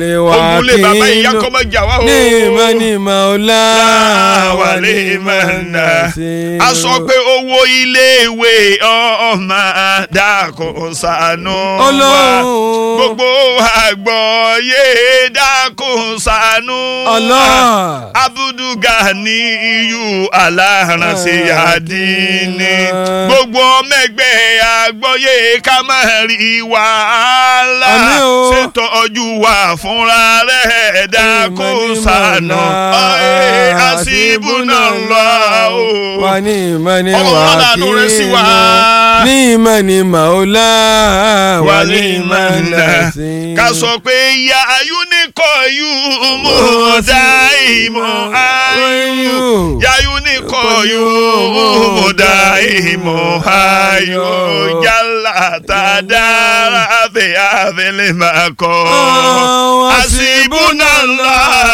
Ogunlé bàbá ìyá kọ́ mọ́ jà wá o. ní màólà wàlé mọ̀nà. A sọ pé owó iléèwé ọmọ dákun ṣàánú wa. Gbogbo àgbọ̀yé dákun ṣàánú wa. Abudu Ganiyu alárànṣe àdínní. Gbogbo ọmọ ẹgbẹ́ àgbọ̀yé ká má rí wàhálà. Ṣètọ́jú wa fúnra rẹ̀ dákun ṣàánú. Hasbunallah o. Wa ni'mal wakil. Ni'mal maula wa ni'mal nasir. Ká sọ pé ya ayúnikọ̀yùmù dáìmù ayú. Ya ayúnikọ̀yùmù dáìmù ayú. Jalla tadara fi àfẹ́lẹ́ máa kọ́. Hasbunallah.